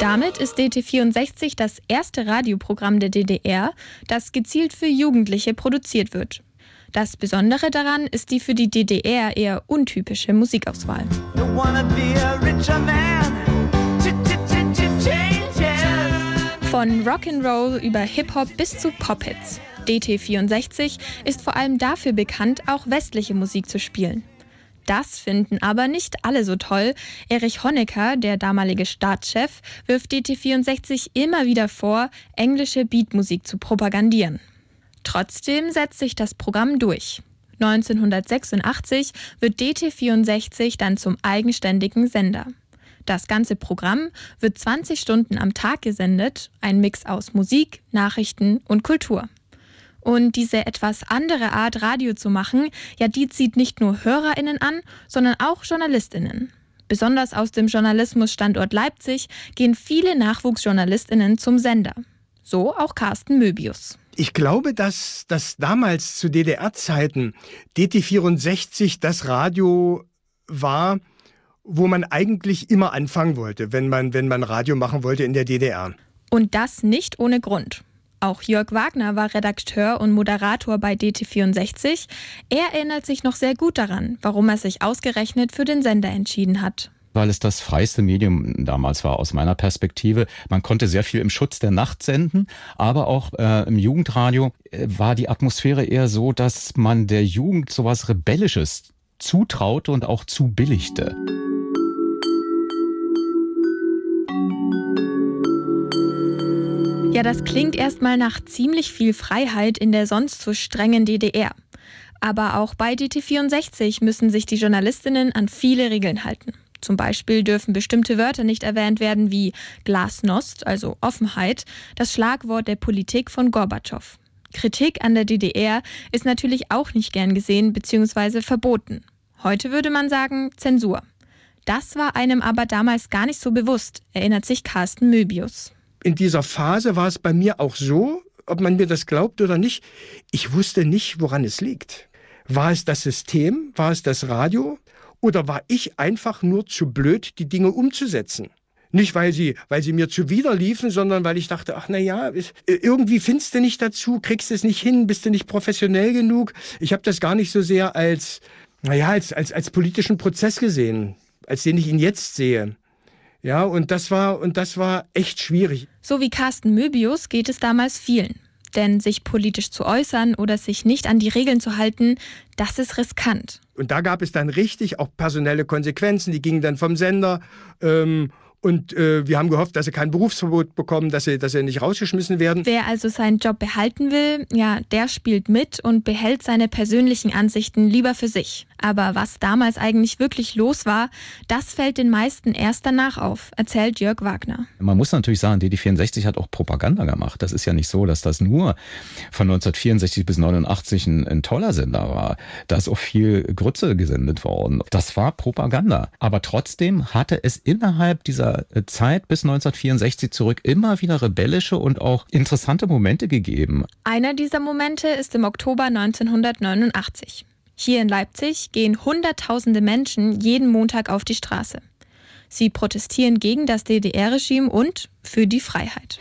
Damit ist DT64 das erste Radioprogramm der DDR, das gezielt für Jugendliche produziert wird. Das Besondere daran ist die für die DDR eher untypische Musikauswahl. Von Rock'n'Roll über Hip-Hop bis zu Pop-Hits. DT64 ist vor allem dafür bekannt, auch westliche Musik zu spielen. Das finden aber nicht alle so toll. Erich Honecker, der damalige Staatschef, wirft DT64 immer wieder vor, englische Beatmusik zu propagandieren. Trotzdem setzt sich das Programm durch. 1986 wird DT64 dann zum eigenständigen Sender. Das ganze Programm wird 20 Stunden am Tag gesendet, ein Mix aus Musik, Nachrichten und Kultur. Und diese etwas andere Art, Radio zu machen, ja, die zieht nicht nur HörerInnen an, sondern auch JournalistInnen. Besonders aus dem Journalismusstandort Leipzig gehen viele NachwuchsjournalistInnen zum Sender. So auch Carsten Möbius. Ich glaube, dass das damals zu DDR-Zeiten DT64 das Radio war, wo man eigentlich immer anfangen wollte, wenn man Radio machen wollte in der DDR. Und das nicht ohne Grund. Auch Jörg Wagner war Redakteur und Moderator bei DT64. Er erinnert sich noch sehr gut daran, warum er sich ausgerechnet für den Sender entschieden hat. Weil es das freiste Medium damals war aus meiner Perspektive. Man konnte sehr viel im Schutz der Nacht senden, aber auch im Jugendradio war die Atmosphäre eher so, dass man der Jugend sowas Rebellisches zutraute und auch zubilligte. Ja, das klingt erstmal nach ziemlich viel Freiheit in der sonst so strengen DDR. Aber auch bei DT64 müssen sich die JournalistInnen an viele Regeln halten. Zum Beispiel dürfen bestimmte Wörter nicht erwähnt werden wie Glasnost, also Offenheit, das Schlagwort der Politik von Gorbatschow. Kritik an der DDR ist natürlich auch nicht gern gesehen bzw. verboten. Heute würde man sagen Zensur. Das war einem aber damals gar nicht so bewusst, erinnert sich Carsten Möbius. In dieser Phase war es bei mir auch so, ob man mir das glaubt oder nicht, ich wusste nicht, woran es liegt. War es das System? War es das Radio? Oder war ich einfach nur zu blöd, die Dinge umzusetzen? Nicht, weil sie mir zuwiderliefen, sondern weil ich dachte, ach na ja, irgendwie findest du nicht dazu, kriegst es nicht hin, bist du nicht professionell genug. Ich habe das gar nicht so sehr als politischen Prozess gesehen, als den ich ihn jetzt sehe. Ja, und das war echt schwierig. So wie Carsten Möbius geht es damals vielen. Denn sich politisch zu äußern oder sich nicht an die Regeln zu halten, das ist riskant. Und da gab es dann richtig auch personelle Konsequenzen, die gingen dann vom Sender. Und wir haben gehofft, dass sie kein Berufsverbot bekommen, dass sie nicht rausgeschmissen werden. Wer also seinen Job behalten will, ja, der spielt mit und behält seine persönlichen Ansichten lieber für sich. Aber was damals eigentlich wirklich los war, das fällt den meisten erst danach auf, erzählt Jörg Wagner. Man muss natürlich sagen, DT64 hat auch Propaganda gemacht. Das ist ja nicht so, dass das nur von 1964 bis 1989 ein toller Sender war. Da ist auch viel Grütze gesendet worden. Das war Propaganda. Aber trotzdem hatte es innerhalb dieser Zeit bis 1964 zurück immer wieder rebellische und auch interessante Momente gegeben. Einer dieser Momente ist im Oktober 1989. Hier in Leipzig gehen Hunderttausende Menschen jeden Montag auf die Straße. Sie protestieren gegen das DDR-Regime und für die Freiheit.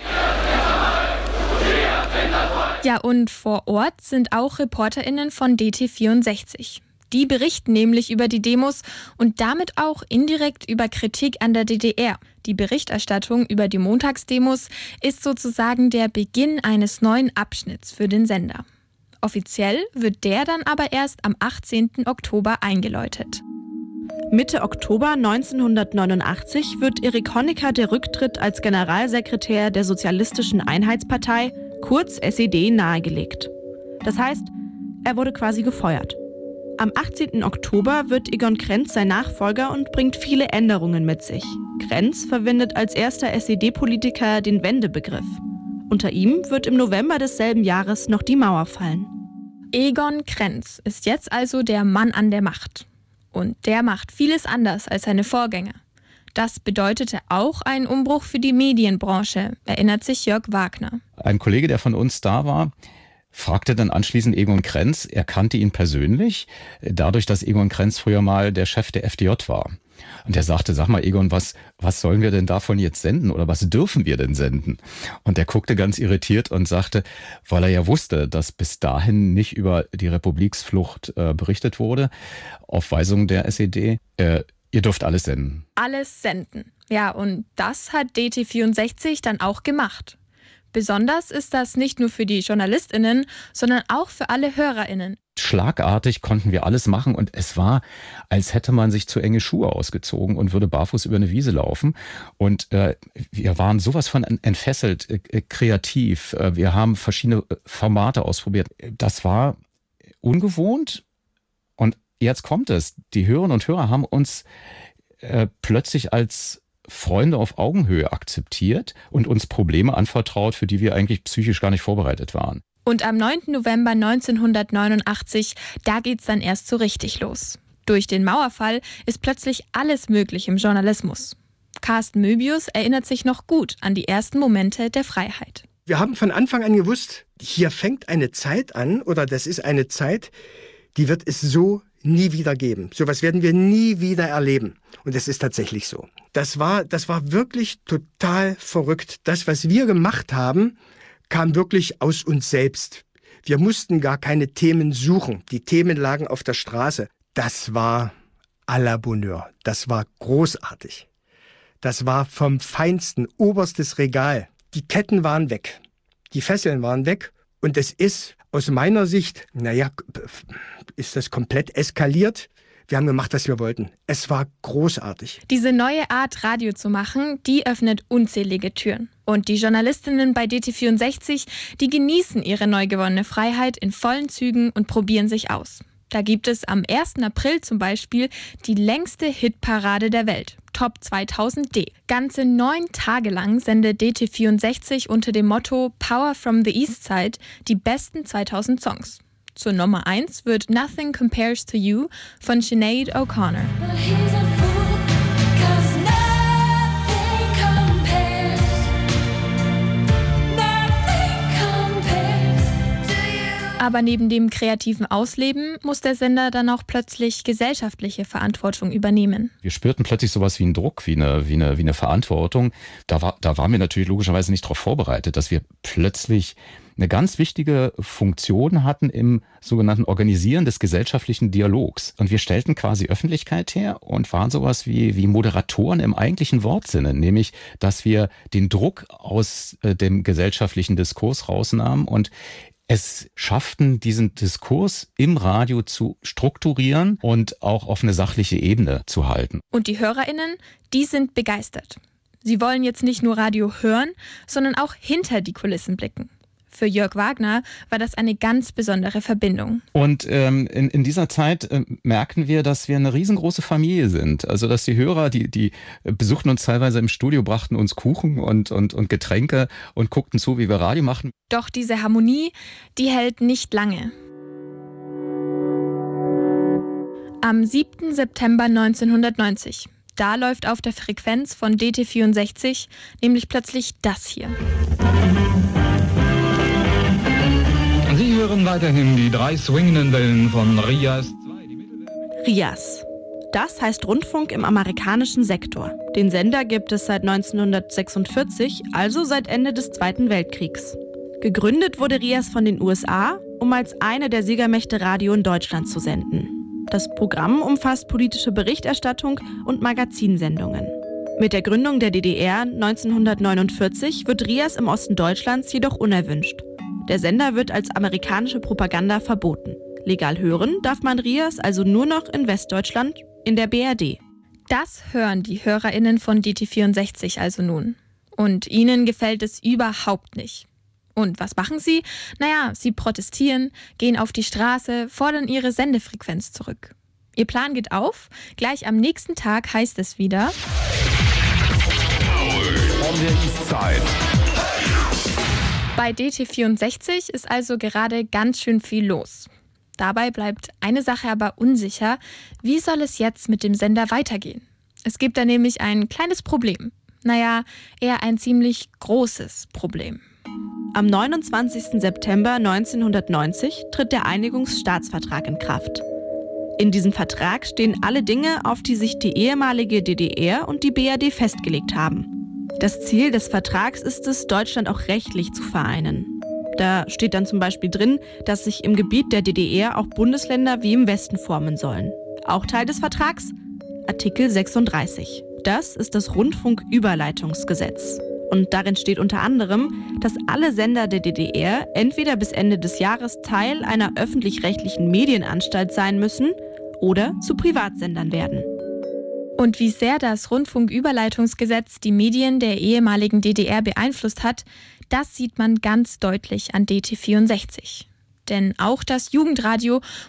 Ja, und vor Ort sind auch ReporterInnen von DT64. Die berichten nämlich über die Demos und damit auch indirekt über Kritik an der DDR. Die Berichterstattung über die Montagsdemos ist sozusagen der Beginn eines neuen Abschnitts für den Sender. Offiziell wird der dann aber erst am 18. Oktober eingeläutet. Mitte Oktober 1989 wird Erich Honecker der Rücktritt als Generalsekretär der Sozialistischen Einheitspartei, kurz SED, nahegelegt. Das heißt, er wurde quasi gefeuert. Am 18. Oktober wird Egon Krenz sein Nachfolger und bringt viele Änderungen mit sich. Krenz verwendet als erster SED-Politiker den Wendebegriff. Unter ihm wird im November desselben Jahres noch die Mauer fallen. Egon Krenz ist jetzt also der Mann an der Macht. Und der macht vieles anders als seine Vorgänger. Das bedeutete auch einen Umbruch für die Medienbranche, erinnert sich Jörg Wagner. Ein Kollege, der von uns da war, fragte dann anschließend Egon Krenz, er kannte ihn persönlich, dadurch, dass Egon Krenz früher mal der Chef der FDJ war. Und er sagte, sag mal Egon, was sollen wir denn davon jetzt senden oder was dürfen wir denn senden? Und er guckte ganz irritiert und sagte, weil er ja wusste, dass bis dahin nicht über die Republiksflucht berichtet wurde, auf Weisung der SED, ihr dürft alles senden. Alles senden. Ja, und das hat DT64 dann auch gemacht. Besonders ist das nicht nur für die JournalistInnen, sondern auch für alle HörerInnen. Schlagartig konnten wir alles machen und es war, als hätte man sich zu enge Schuhe ausgezogen und würde barfuß über eine Wiese laufen. Und wir waren sowas von entfesselt, kreativ. Wir haben verschiedene Formate ausprobiert. Das war ungewohnt und jetzt kommt es. Die Hörerinnen und Hörer haben uns plötzlich als Freunde auf Augenhöhe akzeptiert und uns Probleme anvertraut, für die wir eigentlich psychisch gar nicht vorbereitet waren. Und am 9. November 1989, da geht's dann erst so richtig los. Durch den Mauerfall ist plötzlich alles möglich im Journalismus. Carsten Möbius erinnert sich noch gut an die ersten Momente der Freiheit. Wir haben von Anfang an gewusst, hier fängt eine Zeit an, oder das ist eine Zeit, die wird es so nie wieder geben. Sowas werden wir nie wieder erleben. Und es ist tatsächlich so. Das war wirklich total verrückt. Das, was wir gemacht haben, kam wirklich aus uns selbst. Wir mussten gar keine Themen suchen. Die Themen lagen auf der Straße. Das war à la Bonheur. Das war großartig. Das war vom Feinsten, oberstes Regal. Die Ketten waren weg. Die Fesseln waren weg. Und es ist aus meiner Sicht, ist das komplett eskaliert. Wir haben gemacht, was wir wollten. Es war großartig. Diese neue Art, Radio zu machen, die öffnet unzählige Türen. Und die Journalistinnen bei DT64, die genießen ihre neu gewonnene Freiheit in vollen Zügen und probieren sich aus. Da gibt es am 1. April zum Beispiel die längste Hitparade der Welt, Top 2000D. Ganze 9 Tage lang sendet DT64 unter dem Motto Power from the East Side die besten 2000 Songs. Zur Nummer 1 wird Nothing Compares to You von Sinead O'Connor. Aber neben dem kreativen Ausleben muss der Sender dann auch plötzlich gesellschaftliche Verantwortung übernehmen. Wir spürten plötzlich sowas wie einen Druck, wie eine Verantwortung. Da waren wir natürlich logischerweise nicht darauf vorbereitet, dass wir plötzlich eine ganz wichtige Funktion hatten im sogenannten Organisieren des gesellschaftlichen Dialogs. Und wir stellten quasi Öffentlichkeit her und waren sowas wie Moderatoren im eigentlichen Wortsinne, nämlich, dass wir den Druck aus dem gesellschaftlichen Diskurs rausnahmen und es schafften, diesen Diskurs im Radio zu strukturieren und auch auf eine sachliche Ebene zu halten. Und die HörerInnen, die sind begeistert. Sie wollen jetzt nicht nur Radio hören, sondern auch hinter die Kulissen blicken. Für Jörg Wagner war das eine ganz besondere Verbindung. Und in dieser Zeit merken wir, dass wir eine riesengroße Familie sind. Also dass die Hörer, die besuchten uns teilweise im Studio, brachten uns Kuchen und Getränke und guckten zu, wie wir Radio machen. Doch diese Harmonie, die hält nicht lange. Am 7. September 1990, da läuft auf der Frequenz von DT64 nämlich plötzlich das hier. Sie hören weiterhin die 3 swingenden Wellen von RIAS 2. RIAS. Das heißt Rundfunk im amerikanischen Sektor. Den Sender gibt es seit 1946, also seit Ende des Zweiten Weltkriegs. Gegründet wurde RIAS von den USA, um als eine der Siegermächte Radio in Deutschland zu senden. Das Programm umfasst politische Berichterstattung und Magazinsendungen. Mit der Gründung der DDR 1949 wird RIAS im Osten Deutschlands jedoch unerwünscht. Der Sender wird als amerikanische Propaganda verboten. Legal hören darf man RIAS also nur noch in Westdeutschland, in der BRD. Das hören die HörerInnen von DT64 also nun. Und ihnen gefällt es überhaupt nicht. Und was machen sie? Naja, sie protestieren, gehen auf die Straße, fordern ihre Sendefrequenz zurück. Ihr Plan geht auf. Gleich am nächsten Tag heißt es wieder: Von der East Side. Bei DT64 ist also gerade ganz schön viel los. Dabei bleibt eine Sache aber unsicher: Wie soll es jetzt mit dem Sender weitergehen? Es gibt da nämlich ein kleines Problem. Naja, eher ein ziemlich großes Problem. Am 29. September 1990 tritt der Einigungsstaatsvertrag in Kraft. In diesem Vertrag stehen alle Dinge, auf die sich die ehemalige DDR und die BRD festgelegt haben. Das Ziel des Vertrags ist es, Deutschland auch rechtlich zu vereinen. Da steht dann zum Beispiel drin, dass sich im Gebiet der DDR auch Bundesländer wie im Westen formen sollen. Auch Teil des Vertrags? Artikel 36. Das ist das Rundfunküberleitungsgesetz. Und darin steht unter anderem, dass alle Sender der DDR entweder bis Ende des Jahres Teil einer öffentlich-rechtlichen Medienanstalt sein müssen oder zu Privatsendern werden. Und wie sehr das Rundfunküberleitungsgesetz die Medien der ehemaligen DDR beeinflusst hat, das sieht man ganz deutlich an DT64. Denn auch das Jugendradio